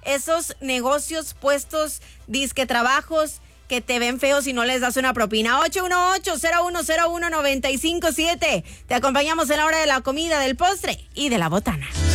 esos negocios, puestos, disque trabajos que te ven feos si no les das una propina. 818-0101-957. Te acompañamos en la hora de la comida, del postre y de la botana.